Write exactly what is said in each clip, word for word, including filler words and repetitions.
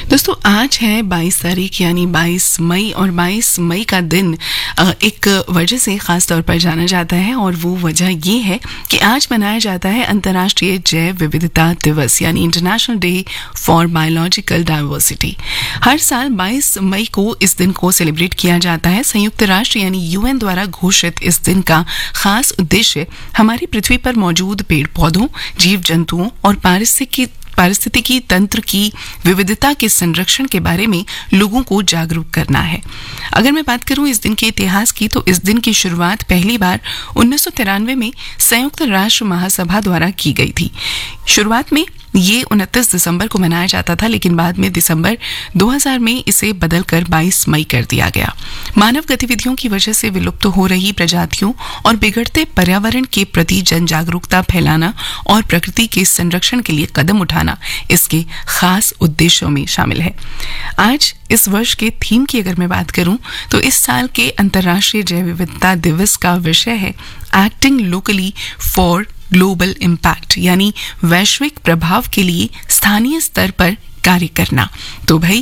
दोस्तों आज है बाईस तारीख यानी बाईस मई और बाईस मई का दिन एक वजह से ख़ास तौर पर जाना जाता है और वो वजह ये है कि आज मनाया जाता है अंतर्राष्ट्रीय जैव विविधता दिवस यानी international day for biological diversity. हर साल बाईस मई को इस दिन को सेलिब्रेट किया जाता है। संयुक्त राष्ट्र यानी यूएन द्वारा घोषित इस दिन का खास उद्देश्य हमारी पृथ्वी पर मौजूद पेड़ पौधों, जीव जंतुओं और पारिस्थितिकी पारिस्थितिकी तंत्र की विविधता के संरक्षण के बारे में लोगों को जागरूक करना है। अगर मैं बात करूं इस दिन के इतिहास की, तो इस दिन की शुरुआत पहली बार उन्नीस सौ तिरानवे में संयुक्त राष्ट्र महासभा द्वारा की गई थी। शुरुआत में ये उनतीस दिसंबर को मनाया जाता था, लेकिन बाद में दिसंबर दो हज़ार में इसे बदलकर बाईस मई कर दिया गया। मानव गतिविधियों की वजह से विलुप्त हो रही प्रजातियों और बिगड़ते पर्यावरण के प्रति जन जागरूकता फैलाना और प्रकृति के संरक्षण के लिए कदम उठाना इसके खास उद्देश्यों में शामिल है। आज इस वर्ष के थीम की अगर मैं बात करूं, तो इस साल के अंतर्राष्ट्रीय जैव विविधता दिवस का विषय है acting locally for global impact, यानी वैश्विक प्रभाव के लिए स्थानीय स्तर पर कार्य करना। तो भाई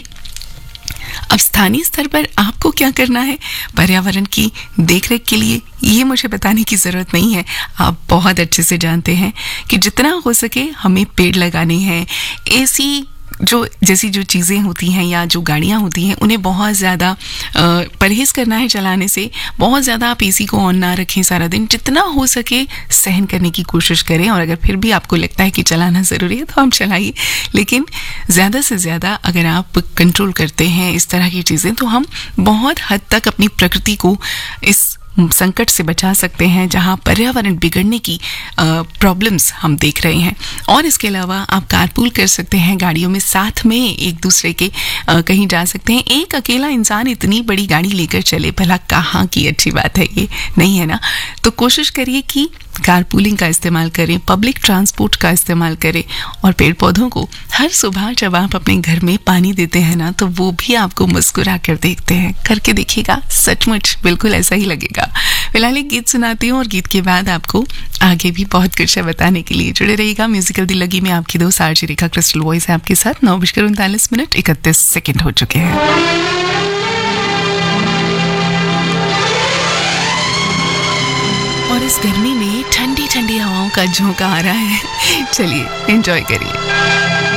अब स्थानीय स्तर पर आपको क्या करना है पर्यावरण की देखरेख के लिए, ये मुझे बताने की जरूरत नहीं है। आप बहुत अच्छे से जानते हैं कि जितना हो सके हमें पेड़ लगाने हैं। एसी जो जैसी जो चीज़ें होती हैं या जो गाड़ियाँ होती हैं उन्हें बहुत ज़्यादा परहेज़ करना है चलाने से। बहुत ज़्यादा आप एसी को ऑन ना रखें सारा दिन, जितना हो सके सहन करने की कोशिश करें। और अगर फिर भी आपको लगता है कि चलाना ज़रूरी है तो आप चलाइए, लेकिन ज़्यादा से ज़्यादा अगर आप कंट्रोल करते हैं इस तरह की चीज़ें तो हम बहुत हद तक अपनी प्रकृति को इस संकट से बचा सकते हैं जहां पर्यावरण बिगड़ने की प्रॉब्लम्स हम देख रहे हैं। और इसके अलावा आप कारपूल कर सकते हैं, गाड़ियों में साथ में एक दूसरे के आ, कहीं जा सकते हैं। एक अकेला इंसान इतनी बड़ी गाड़ी लेकर चले, भला कहाँ की अच्छी बात है ये, नहीं है ना। तो कोशिश करिए कि कारपूलिंग का इस्तेमाल करें, पब्लिक ट्रांसपोर्ट का इस्तेमाल करें और पेड़ पौधों को हर सुबह जब आप अपने घर में पानी देते हैं ना, तो वो भी आपको मुस्कुरा कर देखते हैं। करके देखिएगा, सचमुच बिल्कुल ऐसा ही लगेगा। फिलहाल एक गीत सुनाती हूँ और गीत के बाद आपको आगे भी बहुत कुछ है बताने के लिए। जुड़े रहिएगा म्यूजिकल दिल लगी में। आपकी दोस्त आरजे रेखा क्रिस्टल वॉइस है आपके साथ। नौ बजकर उनतालीस मिनट इकतीस सेकेंड हो चुके हैं। और इस गर्मी में ठंडी ठंडी हवाओं का झोंका आ रहा है। चलिए एंजॉय करिए।